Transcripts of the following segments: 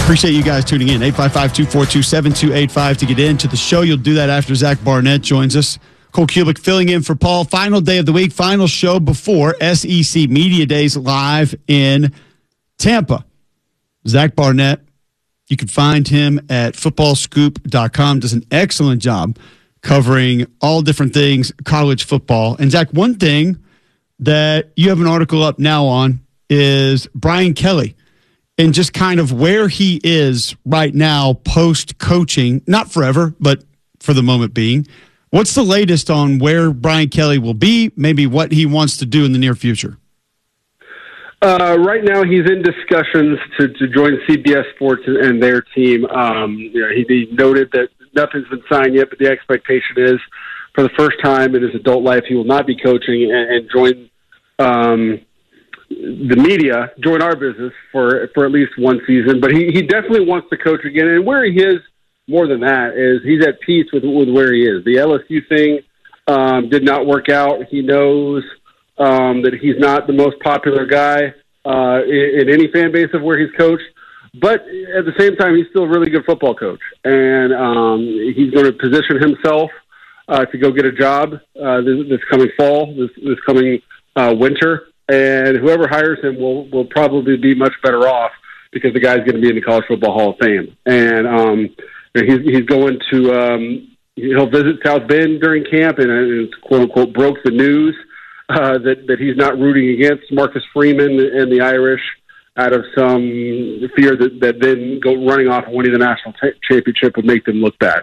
Appreciate you guys tuning in. 855-242-7285 to get into the show. You'll do that after Zach Barnett joins us. Cole Kubick filling in for Paul. Final day of the week, final show before SEC Media Days live in Tampa. Zach Barnett, you can find him at footballscoop.com. Does an excellent job covering all different things college football. And Zach, one thing that you have an article up now on is Brian Kelly. And just kind of where he is right now post-coaching, not forever, but for the moment being. What's the latest on where Brian Kelly will be, maybe what he wants to do in the near future? Right now he's in discussions to join CBS Sports and their team. He noted that nothing's been signed yet, but the expectation is for the first time in his adult life he will not be coaching and join the media, join our business for at least one season, but he definitely wants to coach again. And where he is, more than that, is he's at peace with where he is. The LSU thing did not work out. He knows that he's not the most popular guy in any fan base of where he's coached, but at the same time, he's still a really good football coach. And he's going to position himself to go get a job this coming fall, this coming winter. And whoever hires him will probably be much better off because the guy's going to be in the College Football Hall of Fame. And he's going to he'll visit South Bend during camp, and it's quote unquote broke the news that he's not rooting against Marcus Freeman and the Irish out of some fear that then go running off and winning the national championship would make them look bad.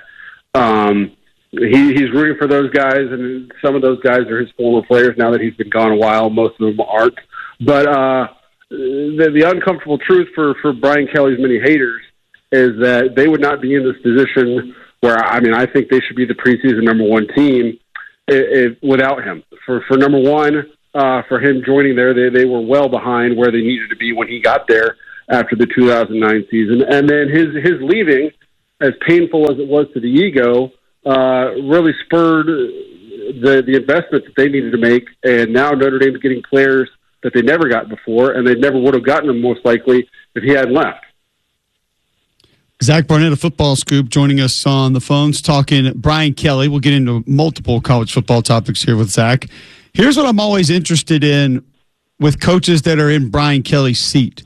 He's rooting for those guys, and some of those guys are his former players now that he's been gone a while. Most of them aren't. But the uncomfortable truth for Brian Kelly's many haters is that they would not be in this position where, I think they should be the preseason number one team without him. For number one, for him joining there, they were well behind where they needed to be when he got there after the 2009 season. And then his leaving, as painful as it was to the ego, really spurred the investment that they needed to make, and now Notre Dame's getting players that they never got before, and they never would have gotten them most likely if he hadn't left. Zach Barnett of Football Scoop joining us on the phones, talking Brian Kelly. We'll get into multiple college football topics here with Zach. Here's what I'm always interested in with coaches that are in Brian Kelly's seat.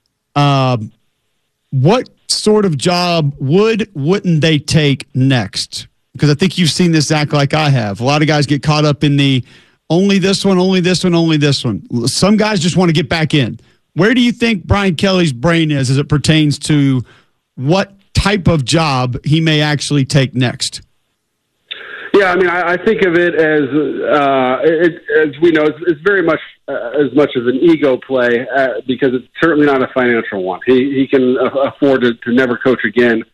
What sort of job wouldn't they take next? Because I think you've seen this, Zach, like I have. A lot of guys get caught up in the only this one, only this one, only this one. Some guys just want to get back in. Where do you think Brian Kelly's brain is as it pertains to what type of job he may actually take next? Yeah, I think of it as we know, it's very much as much as an ego play because it's certainly not a financial one. He can afford to never coach again.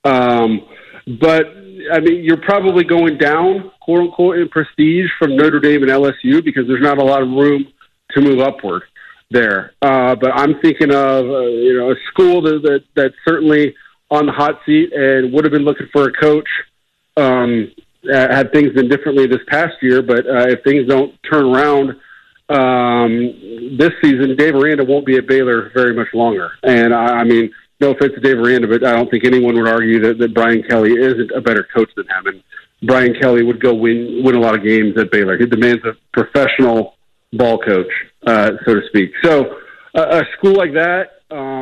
But you're probably going down, quote unquote, in prestige from Notre Dame and LSU because there's not a lot of room to move upward there. But I'm thinking of a school that's certainly on the hot seat and would have been looking for a coach had things been differently this past year. But if things don't turn around this season, Dave Aranda won't be at Baylor very much longer. And no offense to Dave Aranda, but I don't think anyone would argue that Brian Kelly isn't a better coach than him. And Brian Kelly would go win a lot of games at Baylor. He demands a professional ball coach, so to speak. So a school like that,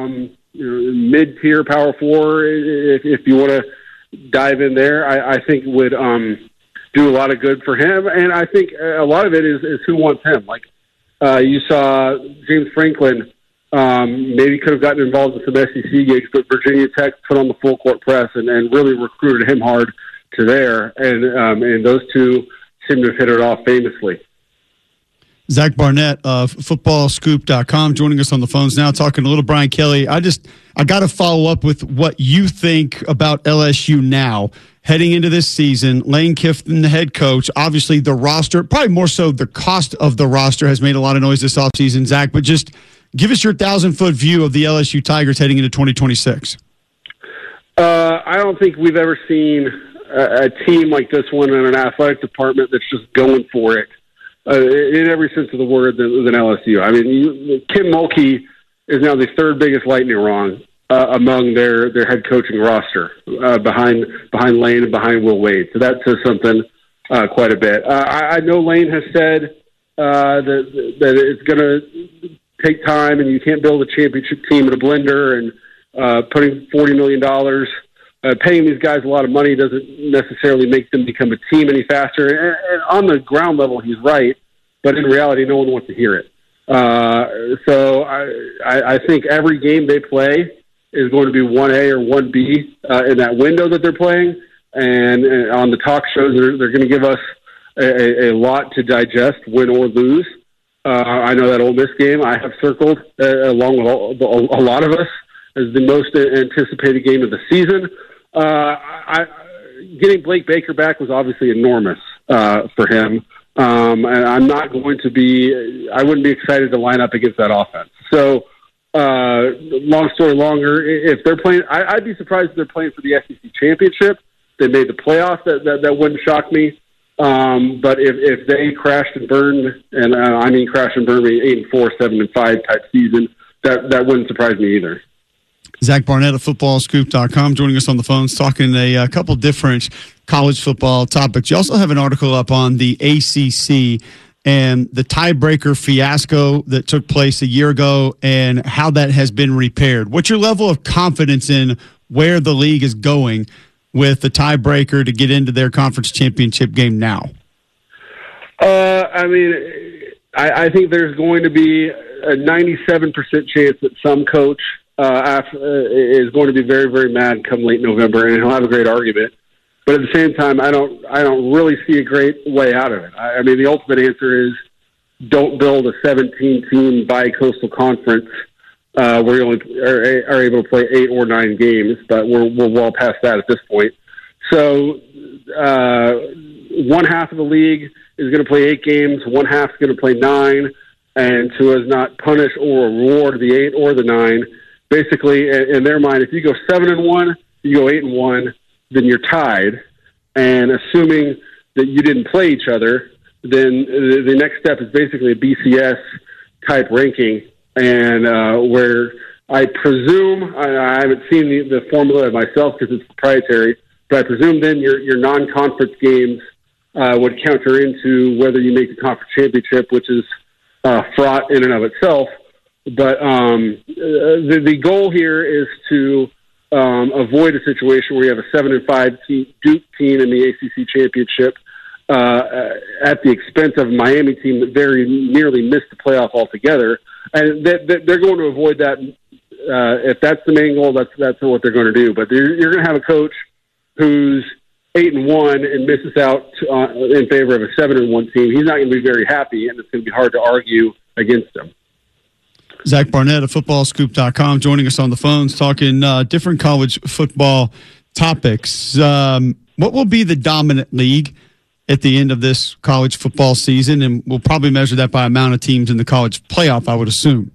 mid-tier Power Four, if you want to dive in there, I think would do a lot of good for him. And I think a lot of it is who wants him. Like you saw James Franklin maybe could have gotten involved in some SEC gigs, but Virginia Tech put on the full court press and really recruited him hard to there. And those two seem to have hit it off famously. Zach Barnett of footballscoop.com joining us on the phones now, talking a little Brian Kelly. I got to follow up with what you think about LSU now, heading into this season. Lane Kiffin, the head coach, obviously the roster, probably more so the cost of the roster has made a lot of noise this offseason, Zach, but just give us your 1,000-foot view of the LSU Tigers heading into 2026. I don't think we've ever seen a team like this one in an athletic department that's just going for it. In every sense of the word than LSU. Kim Mulkey is now the third biggest lightning rod among their head coaching roster behind Lane and behind Will Wade. So that says something quite a bit. I know Lane has said that it's going to take time, and you can't build a championship team in a blender, and putting $40 million, paying these guys a lot of money doesn't necessarily make them become a team any faster. And on the ground level, he's right, but in reality, no one wants to hear it. So I think every game they play is going to be 1A or 1B in that window that they're playing. And on the talk shows, they're going to give us a lot to digest, win or lose. I know that Ole Miss game I have circled, along with a lot of us, as the most anticipated game of the season. Getting Blake Baker back was obviously enormous for him. And I'm not going to be, I wouldn't be excited to line up against that offense. So, long story longer, if they're playing, I'd be surprised if they're playing for the SEC championship. They made the playoffs. That wouldn't shock me. But if they crashed and burned, and I mean crashed and burned, 8-4, 7-5 type season, that wouldn't surprise me either. Zach Barnett of footballscoop.com joining us on the phones, talking a couple different college football topics. You also have an article up on the ACC and the tiebreaker fiasco that took place a year ago and how that has been repaired. What's your level of confidence in where the league is going with the tiebreaker to get into their conference championship game now? I mean, I think there's going to be a 97% chance that some coach is going to be very, very mad come late November, and he'll have a great argument. But at the same time, I don't really see a great way out of it. I mean, the ultimate answer is don't build a 17-team bi-coastal conference where you only are able to play 8 or 9 games, but we're well past that at this point. So one half of the league is going to play 8 games, one half is going to play 9, and to us not punish or reward the 8 or the 9. Basically, in their mind, if you go 7-1, you go 8-1, then you're tied. And assuming that you didn't play each other, then the next step is basically a BCS type ranking, and where I presume I haven't seen the formula myself because it's proprietary, but I presume then your non-conference games would counter into whether you make the conference championship, which is fraught in and of itself. But the goal here is to avoid a situation where you have a 7-5 Duke team in the ACC championship at the expense of a Miami team that very nearly missed the playoff altogether. And they're going to avoid that. If that's the main goal, that's what they're going to do. But you're going to have a coach who's 8-1 and misses out in favor of a 7-1 team. He's not going to be very happy, and it's going to be hard to argue against him. Zach Barnett of footballscoop.com joining us on the phones, talking different college football topics. What will be the dominant league at the end of this college football season? And we'll probably measure that by amount of teams in the college playoff, I would assume.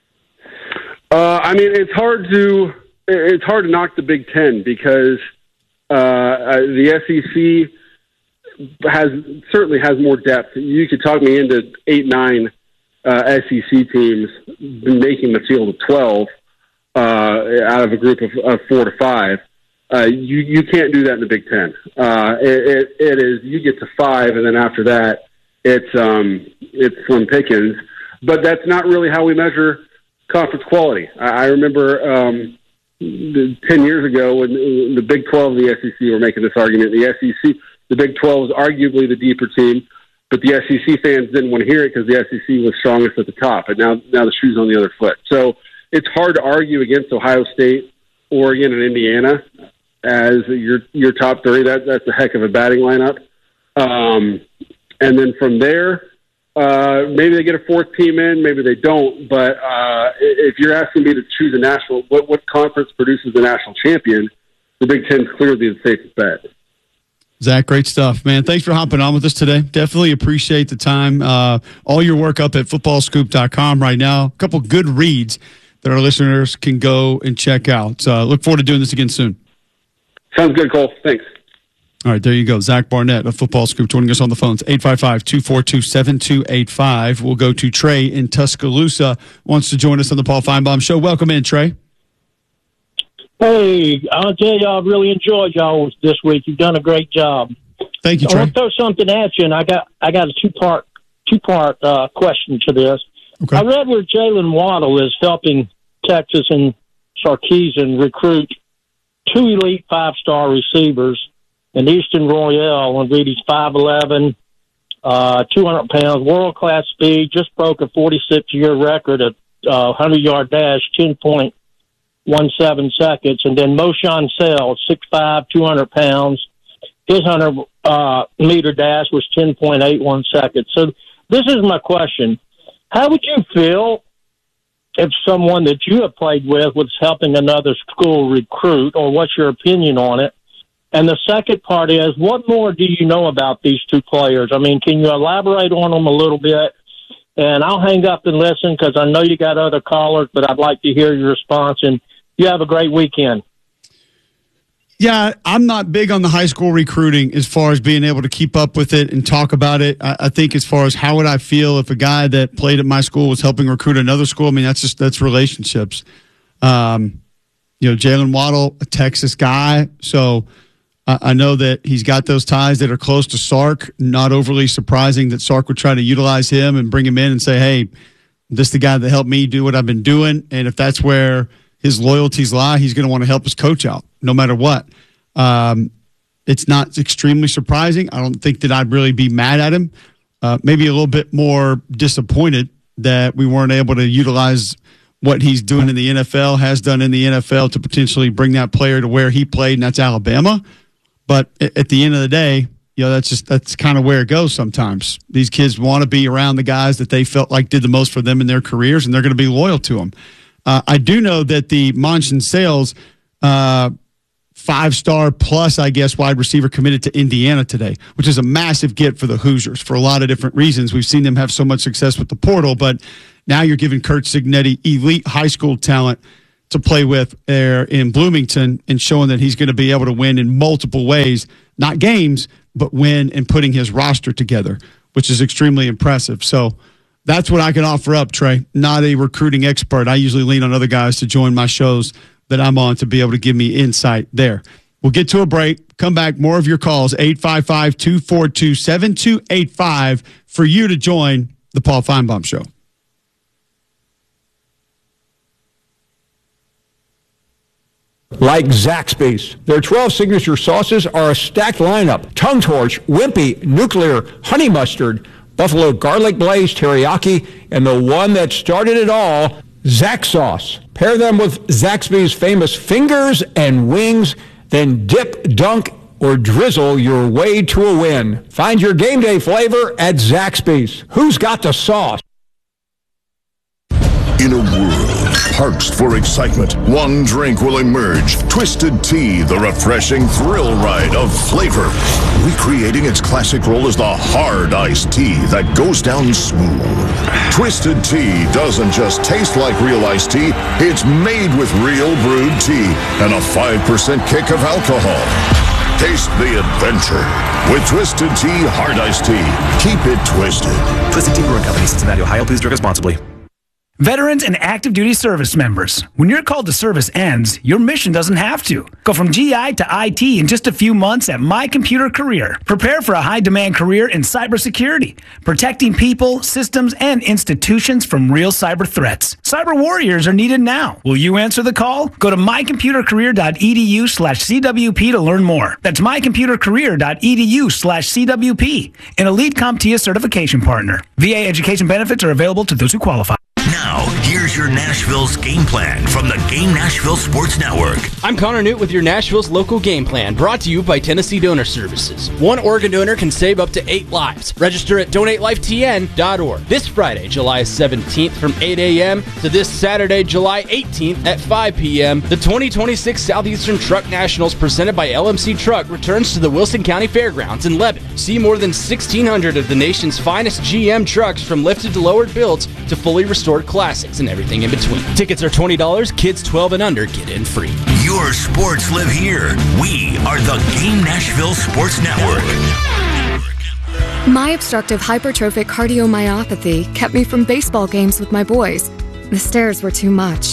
I mean, it's hard to knock the Big Ten because the SEC certainly has more depth. You could talk me into 8-9 SEC teams making the field of 12 out of a group of 4 to 5. You can't do that in the Big Ten. It is you get to 5, and then after that, it's slim pickings. But that's not really how we measure conference quality. I remember 10 years ago when the Big 12 and the SEC were making this argument. The Big 12 was arguably the deeper team. But the SEC fans didn't want to hear it because the SEC was strongest at the top, and now the shoe's on the other foot. So it's hard to argue against Ohio State, Oregon, and Indiana as your top 3. That's a heck of a batting lineup. And then from there, maybe they get a 4th team in, maybe they don't. But if you're asking me to choose a national, what conference produces a national champion, the Big Ten is clearly the safest bet. Zach, great stuff, man. Thanks for hopping on with us today. Definitely appreciate the time. All your work up at footballscoop.com right now. A couple good reads that our listeners can go and check out. Look forward to doing this again soon. Sounds good, Cole. Thanks. All right, there you go. Zach Barnett of Football Scoop joining us on the phones, 855-242-7285. We'll go to Trey in Tuscaloosa, wants to join us on the Paul Feinbaum Show. Welcome in, Trey. Hey, I'll tell you, I've really enjoyed y'all this week. You've done a great job. Thank you, I Trey. want to throw something at you, and I got a two-part question to this. Okay. I read where Jalen Waddle is helping Texas and Sarkisian recruit 2 elite 5-star receivers, and Easton Royale, and read he's 5'11", 200 pounds, world-class speed, just broke a 46-year record at 100-yard dash, 10.17 seconds. And then Moshawn Sells, 6'5", 200 pounds. His 100-meter dash was 10.81 seconds. So this is my question. How would you feel if someone that you have played with was helping another school recruit, or what's your opinion on it? And the second part is, what more do you know about these two players? I mean, can you elaborate on them a little bit? And I'll hang up and listen because I know you got other callers, but I'd like to hear your response. And you have a great weekend. Yeah, I'm not big on the high school recruiting as far as being able to keep up with it and talk about it. I think as far as how would I feel if a guy that played at my school was helping recruit another school, I mean, that's relationships. Jalen Waddle, a Texas guy, so I know that he's got those ties that are close to Sark. Not overly surprising that Sark would try to utilize him and bring him in and say, hey, this is the guy that helped me do what I've been doing. And if that's where his loyalties lie, he's going to want to help his coach out no matter what. It's not extremely surprising. I don't think that I'd really be mad at him. Maybe a little bit more disappointed that we weren't able to utilize what he's doing in the NFL, has done in the NFL, to potentially bring that player to where he played, and that's Alabama. But at the end of the day, that's kind of where it goes sometimes. These kids want to be around the guys that they felt like did the most for them in their careers, and they're going to be loyal to them. I do know that the Monshawn Sells 5-star plus, I guess, wide receiver committed to Indiana today, which is a massive get for the Hoosiers for a lot of different reasons. We've seen them have so much success with the portal, but now you're giving Curt Cignetti elite high school talent to play with there in Bloomington and showing that he's going to be able to win in multiple ways, not games, but win and putting his roster together, which is extremely impressive. So that's what I can offer up, Trey. Not a recruiting expert. I usually lean on other guys to join my shows that I'm on to be able to give me insight there. We'll get to a break. Come back. More of your calls, 855-242-7285 for you to join the Paul Finebaum Show. Like Zaxby's. Their 12 signature sauces are a stacked lineup. Tongue Torch, Wimpy, Nuclear, Honey Mustard, Buffalo Garlic Blaze, Teriyaki, and the one that started it all, Zax Sauce. Pair them with Zaxby's famous fingers and wings, then dip, dunk, or drizzle your way to a win. Find your game day flavor at Zaxby's. Who's got the sauce? In a world parched for excitement, one drink will emerge. Twisted Tea, the refreshing thrill ride of flavor. Recreating its classic role as the hard iced tea that goes down smooth. Twisted Tea doesn't just taste like real iced tea, it's made with real brewed tea and a 5% kick of alcohol. Taste the adventure with Twisted Tea Hard Iced Tea. Keep it twisted. Twisted Tea Brewing Company, Cincinnati, Ohio. Please drink responsibly. Veterans and active duty service members, when your call to service ends, your mission doesn't have to. Go from GI to IT in just a few months at My Computer Career. Prepare for a high-demand career in cybersecurity, protecting people, systems, and institutions from real cyber threats. Cyber warriors are needed now. Will you answer the call? Go to mycomputercareer.edu/CWP to learn more. That's mycomputercareer.edu/CWP, an elite CompTIA certification partner. VA education benefits are available to those who qualify. Now, here's your Nashville's game plan from the Game Nashville Sports Network. I'm Connor Newt with your Nashville's local game plan, brought to you by Tennessee Donor Services. One organ donor can save up to 8 lives. Register at DonateLifeTN.org. This Friday, July 17th from 8 a.m. to this Saturday, July 18th at 5 p.m., the 2026 Southeastern Truck Nationals presented by LMC Truck returns to the Wilson County Fairgrounds in Lebanon. See more than 1,600 of the nation's finest GM trucks, from lifted to lowered builds to fully restored classics and everything in between. Tickets are $20. Kids 12 and under get in free. Your sports live here. We are the Game Nashville Sports Network. My obstructive hypertrophic cardiomyopathy kept me from baseball games with my boys. The stairs were too much.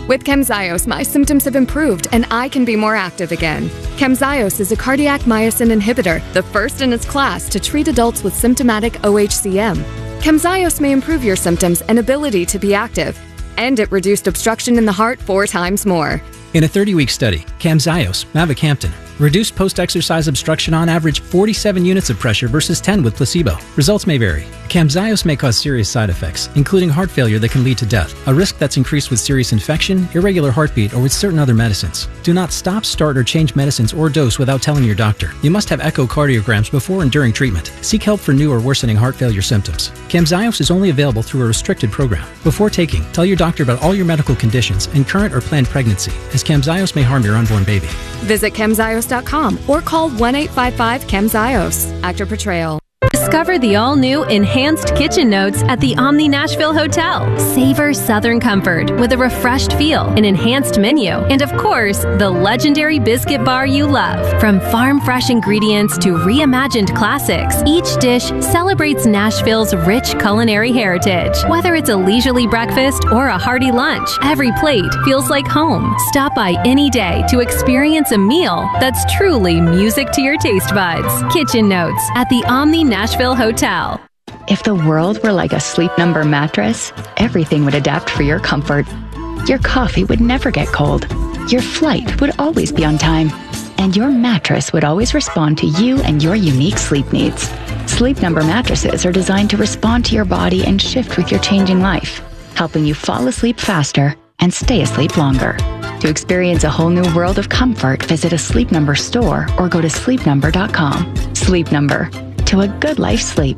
With Camzyos, my symptoms have improved and I can be more active again. Camzyos is a cardiac myosin inhibitor, the first in its class to treat adults with symptomatic OHCM. Camzyos may improve your symptoms and ability to be active, and it reduced obstruction in the heart 4 times more. In a 30-week study, Camzyos, mavacamten, reduced post-exercise obstruction on average 47 units of pressure versus 10 with placebo. Results may vary. Camzyos may cause serious side effects, including heart failure that can lead to death, a risk that's increased with serious infection, irregular heartbeat, or with certain other medicines. Do not stop, start, or change medicines or dose without telling your doctor. You must have echocardiograms before and during treatment. Seek help for new or worsening heart failure symptoms. Camzyos is only available through a restricted program. Before taking, tell your doctor about all your medical conditions and current or planned pregnancy, as Camzyos may harm your unborn baby. Visit Camzyos.com or call 1-855-CAMZYOS. Actor Portrayal. Discover the all-new Enhanced Kitchen Notes at the Omni Nashville Hotel. Savor Southern comfort with a refreshed feel, an enhanced menu, and of course, the legendary biscuit bar you love. From farm-fresh ingredients to reimagined classics, each dish celebrates Nashville's rich culinary heritage. Whether it's a leisurely breakfast or a hearty lunch, every plate feels like home. Stop by any day to experience a meal that's truly music to your taste buds. Kitchen Notes at the Omni Nashville Hotel. If the world were like a Sleep Number mattress, everything would adapt for your comfort. Your coffee would never get cold. Your flight would always be on time. And your mattress would always respond to you and your unique sleep needs. Sleep Number mattresses are designed to respond to your body and shift with your changing life, helping you fall asleep faster and stay asleep longer. To experience a whole new world of comfort, visit a Sleep Number store or go to sleepnumber.com. Sleep Number. To a good life sleep.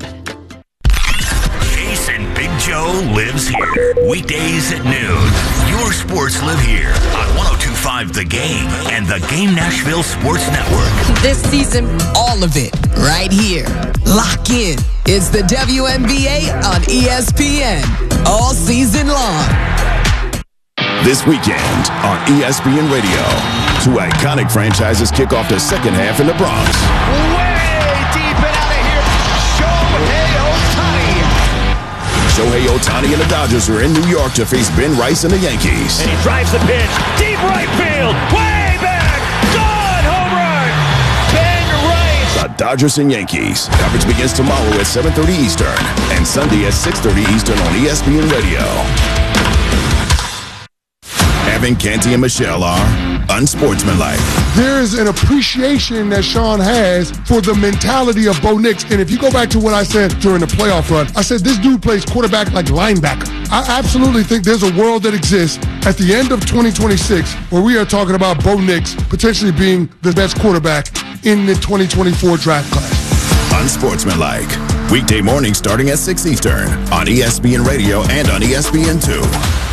Jason Big Joe lives here. Weekdays at noon. Your sports live here on 102.5 The Game and the Game Nashville Sports Network. This season, all of it, right here. Lock in. It's the WNBA on ESPN. All season long. This weekend on ESPN Radio, 2 iconic franchises kick off the second half in the Bronx. Shohei Ohtani and the Dodgers are in New York to face Ben Rice and the Yankees. And he drives the pitch. Deep right field. Way back. Gone. Home run. Ben Rice. The Dodgers and Yankees. Coverage begins tomorrow at 7:30 Eastern and Sunday at 6:30 Eastern on ESPN Radio. Evan, Canty, and Michelle are unsportsmanlike. There is an appreciation that Sean has for the mentality of Bo Nix. And if you go back to what I said during the playoff run, I said this dude plays quarterback like linebacker. I absolutely think there's a world that exists at the end of 2026 where we are talking about Bo Nix potentially being the best quarterback in the 2024 draft class. Unsportsmanlike. Weekday morning starting at 6 Eastern on ESPN Radio and on ESPN2.